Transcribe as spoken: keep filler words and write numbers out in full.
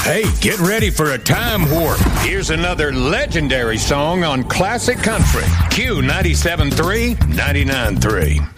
Hey, get ready for a time warp. Here's another legendary song on Classic Country. Q ninety-seven point three, ninety-nine point three.